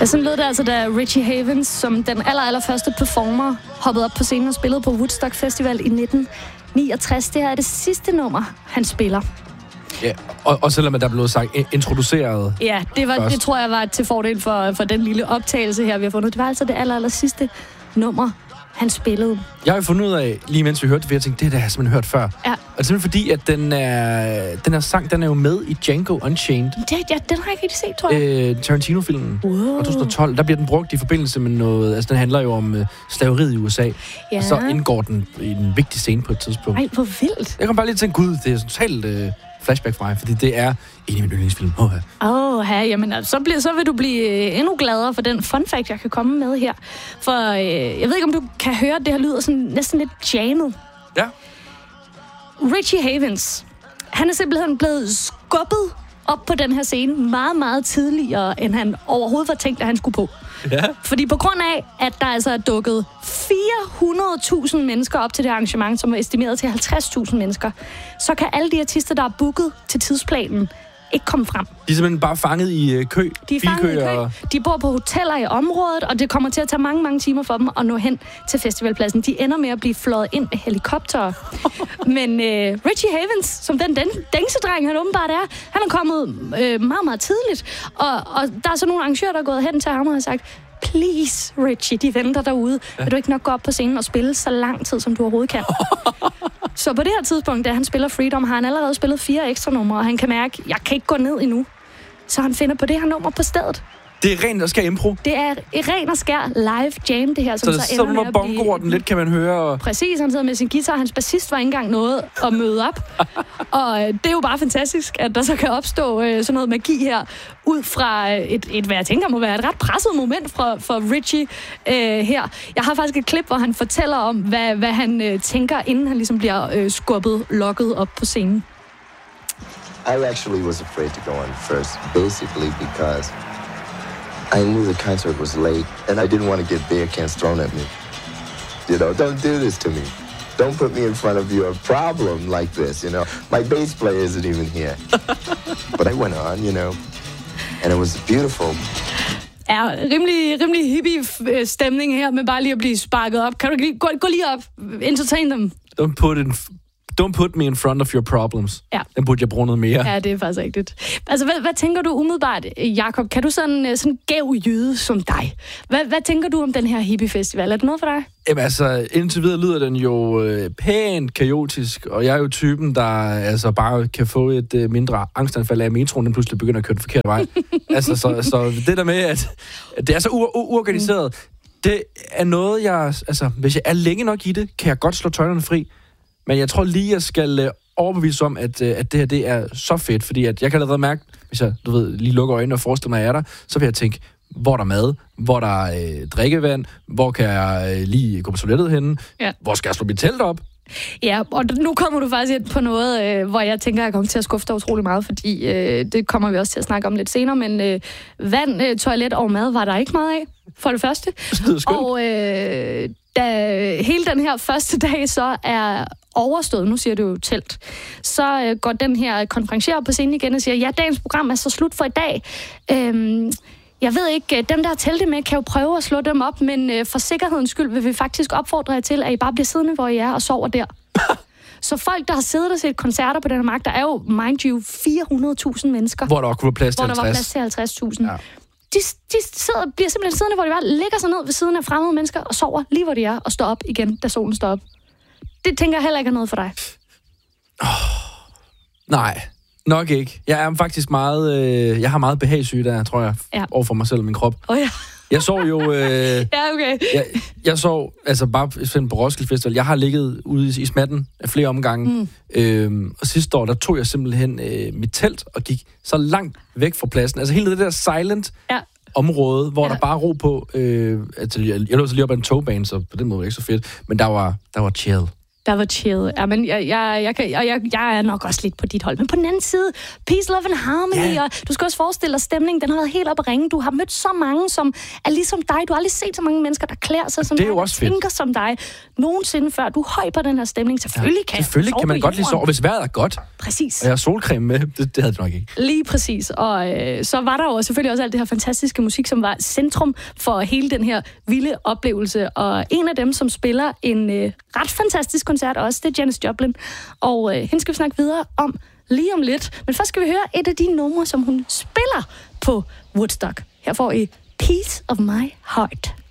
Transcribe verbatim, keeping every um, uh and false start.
Ja, sådan lød det altså, da Richie Havens, som den aller, allerførste performer, hoppede op på scenen og spillede på Woodstock Festival i nitten niogtres. Det her er det sidste nummer, han spiller. Ja, og, og selvom der blev sagt introduceret. Ja, det, var, det tror jeg var til fordel for, for den lille optagelse her, vi har fundet. Det var altså det aller, aller sidste nummer, han spillede. Jeg har jo fundet ud af, lige mens vi hørte det, for jeg tænkte, det der har jeg simpelthen hørt før. Ja. Og det er simpelthen fordi, at den, er, den her sang, den er jo med i Django Unchained. Det, ja, den har jeg ikke rigtig set, tror jeg. Øh, Tarantino-filmen wow. fra to tusind og tolv. Der bliver den brugt i forbindelse med noget... Altså, den handler jo om uh, slaveriet i U S A. Ja. Og så indgår den i en vigtig scene på et tidspunkt. Ej, hvor vildt. Jeg kom bare lige til at tænke, gud, det er totalt... Uh, flashback fra mig, fordi det er en af mine yndlingsfilm. Åh, oh, oh, ja, jamen, så, bliver, så vil du blive endnu gladere for den fun fact, jeg kan komme med her. For øh, jeg ved ikke, om du kan høre, det her lyder sådan næsten lidt jammet. Ja. Richie Havens, han er simpelthen blevet skubbet op på den her scene meget, meget tidligere, end han overhovedet var tænkt, at han skulle på. Ja. Fordi på grund af, at der altså er dukket fire hundrede tusind mennesker op til det arrangement, som er estimeret til halvtreds tusind mennesker, så kan alle de artister, der er booket til tidsplanen, ikke komme frem. De er simpelthen bare fanget i uh, kø. De er fanget i kø. Og... De bor på hoteller i området, og det kommer til at tage mange, mange timer for dem at nå hen til festivalpladsen. De ender med at blive fløjet ind med helikopter. Men uh, Richie Havens, som den, den dængsedreng, han åbenbart er, han er kommet uh, meget, meget tidligt. Og, og der er så nogle arrangører, der er gået hen til ham og har sagt, please, Richie, de venter derude. Ja. Vil du ikke nok gå op på scenen og spille så lang tid, som du overhovedet kan? Så på det her tidspunkt, da han spiller Freedom, har han allerede spillet fire ekstra numre, og han kan mærke, jeg kan ikke gå ned endnu. Så han finder på det her nummer på stedet. Det er rent og skær impro? Det er ren og skær live jam, det her, som så, så ender med at blive... bongoer, den lidt kan man høre. Og... Præcis, han sidder med sin guitar. Hans bassist var ikke engang noget at møde op. Og øh, det er jo bare fantastisk, at der så kan opstå øh, sådan noget magi her, ud fra et, et, hvad jeg tænker må være et ret presset moment fra, for Richie øh, her. Jeg har faktisk et klip, hvor han fortæller om, hvad, hvad han øh, tænker, inden han ligesom bliver øh, skubbet, lokket op på scenen. I actually was afraid to go on first, basically because I knew the concert was late, and I didn't want to get beer cans thrown at me. You know, don't do this to me. Don't put me in front of your problem like this, you know. My bass player isn't even here. But I went on, you know, and it was beautiful. Ja, rimelig, rimelig hippie stemning her, med bare lige at blive sparket op. Kan du lige, gå, gå lige op, entertain dem. Don't put in... Don't put me in front of your problems. Ja. Den burde jeg bruge noget mere. Ja, det er faktisk rigtigt. Altså, hvad, hvad tænker du umiddelbart, Jakob? Kan du sådan sådan gæv jyde som dig? Hvad, hvad tænker du om den her hippie-festival? Er det noget for dig? Jamen altså, indtil videre lyder den jo øh, pænt kaotisk, og jeg er jo typen, der altså bare kan få et øh, mindre angstanfald af, at metroen den pludselig begynder at køre den forkerte vej. altså, så, så det der med, at, at det er så u- u- uorganiseret, mm. det er noget, jeg... Altså, hvis jeg er længe nok i det, kan jeg godt slå tøjlerne fri. Men jeg tror lige, jeg skal øh, overbevise om, at, øh, at det her det er så fedt, fordi at jeg kan allerede mærke, hvis jeg du ved, lige lukker øjnene og forestiller mig, at jeg er der, så vil jeg tænke, hvor er der mad, hvor der er øh, drikkevand, hvor kan jeg øh, lige gå på toilettet henne, ja. Hvor skal jeg slå mit telt op? Ja, og nu kommer du faktisk ind på noget, øh, hvor jeg tænker, at jeg kommer til at skuffe dig utrolig meget, fordi øh, det kommer vi også til at snakke om lidt senere, men øh, vand, øh, toilet og mad var der ikke meget af, for det første. Det og øh, da hele den her første dag så er overstået, nu siger du jo telt, så øh, går den her konferencier på scenen igen og siger, ja, dagens program er så slut for i dag. Øhm, jeg ved ikke, dem der er telte med, kan jo prøve at slå dem op, men øh, for sikkerhedens skyld vil vi faktisk opfordre jer til, at I bare bliver siddende, hvor I er, og sover der. Så folk, der har siddet og set koncerter på den her mark, der er jo, mind you, fire hundrede tusind mennesker. Hvor der også kunne være plads til halvtreds. Hvor der var plads til halvtreds tusind. Ja. De, de sidder, bliver simpelthen siddende, hvor de bare ligger sig ned ved siden af fremmede mennesker og sover lige, hvor de er, og står op igen, da solen står op. Det tænker jeg heller ikke er noget for dig. Oh, nej, nok ikke. Jeg er faktisk meget... Øh, jeg har meget behagssyge der, tror jeg, ja. Over for mig selv og min krop. Oh, ja. Jeg sov jo... Øh, ja, okay. Jeg, jeg sov, altså bare på Roskilde Festival, jeg har ligget ude i, i smatten af flere omgange. Mm. Øhm, og sidste år, der tog jeg simpelthen øh, mit telt og gik så langt væk fra pladsen. Altså hele det der silent... Ja. Område, hvor ja. Der bare er ro på. Øh, altså, jeg, jeg lå så lige op ad en togbane, så på den måde var det ikke så fedt. Men der var, der var chill. Der var chill. Ja, men jeg, jeg, jeg, kan, jeg, jeg er nok også lidt på dit hold. Men på den anden side, peace, love and harmony. Yeah. Og du skal også forestille dig stemningen. Den har været helt op at ringe. Du har mødt så mange, som er ligesom dig. Du har aldrig set så mange mennesker, der klæder sig som dig, der tænker som dig. Nogensinde før. Du er høj på den her stemning. Selvfølgelig ja, kan Selvfølgelig kan man godt lide sove, og hvis vejret er godt. Præcis. Og jeg har solcreme med. Det, det havde du nok ikke. Lige præcis. Og øh, så var der jo selvfølgelig også alt det her fantastiske musik, som var centrum for hele den her vilde oplevelse. Og en af dem, som spiller en øh, ret fantastisk koncert også, det er Janis Joplin. Og øh, hende skal vi snakke videre om lige om lidt. Men først skal vi høre et af de numre, som hun spiller på Woodstock. Her får I Piece of My Heart.